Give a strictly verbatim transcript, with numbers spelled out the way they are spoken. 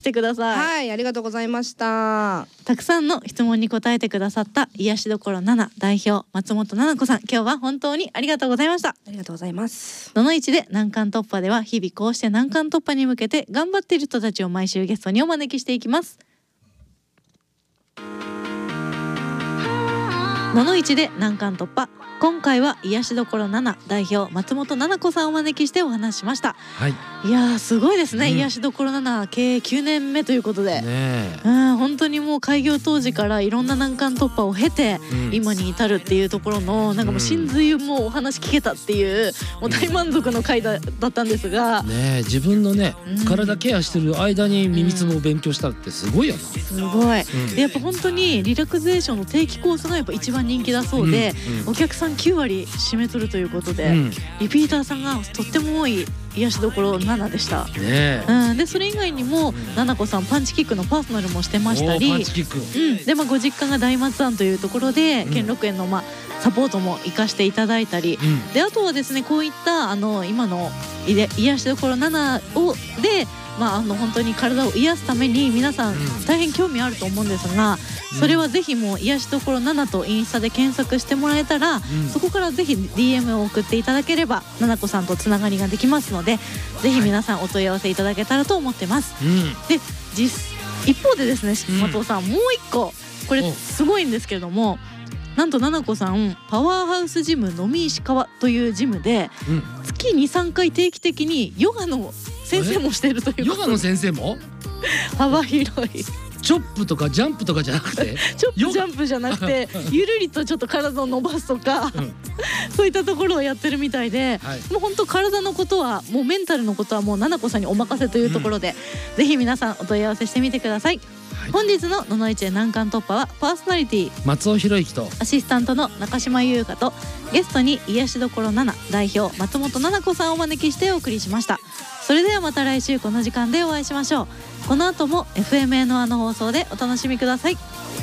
てください。 はい、ありがとうございました。 たくさんの質問に答えてくださった癒しどころなな代表松本奈々子さん、今日は本当にありがとうございました。 ありがとうございます。 ののいちで難関突破では日々こうして難関突破に向けて頑張っている人たちを毎週ゲストにお招きしていきます。ののいちで難関突破、今回は癒しどころなな代表松本奈々子さんをお招きしてお話ししました。 はい、 いやーすごいですね、 うん、 癒しどころなな経営きゅうねんめということで、 ね、 うん本当にもう開業当時からいろんな難関突破を経て、 うん、 今に至るっていうところのなんかもう真髄もお話聞けたっていうもう大満足の回だだったんですが、 ね、自分のね、 うん、 体ケアしてる間に耳つぼを勉強したってすごいよな。 すごい、うん、でやっぱ本当にリラクゼーションの定期コースがやっぱ一番人気だそうで、うんうん、お客さんきゅうわり占め取るということで、うん、リピーターさんがとっても多い癒しどころななでした、 ね、 うん、でそれ以外にもななこさんパンチキックのパーソナルもしてましたり、 パンチキック、 うん、で、まあ、ご実家が大松庵というところで、うん、兼六園の、まあ、サポートも生かしていただいたり、うん、であとはですねこういったあの今の癒しどころななをで、まあ、あの本当に体を癒すために皆さん大変興味あると思うんですが、うん、それはぜひもう癒しどころななとインスタで検索してもらえたら、うん、そこからぜひ ディーエム を送っていただければななこさんとつながりができますので、ぜひ皆さんお問い合わせいただけたらと思ってます、うん、で実一方でですね松尾さん、うん、もう一個これすごいんですけれども、なんとななこさんパワーハウスジムのみ石川というジムで、うん、月 にさんかい定期的にヨガの先生もしているということで、 ヨガの先生も幅広いチョップとかジャンプとかじゃなくてチョップジャンプじゃなくてゆるりとちょっと体を伸ばすとか、うん、そういったところをやってるみたいで、はい、もう本当体のことはもうメンタルのことはもうななこさんにお任せというところで、うん、ぜひ皆さんお問い合わせしてみてください。はい、本日のののいちで難関突破はパーソナリティ松尾博之とアシスタントの中島優香とゲストに癒しどころなな代表松本奈々子さんをお招きしてお送りしました。それではまた来週この時間でお会いしましょう。この後も エフエムエヌワン の放送でお楽しみください。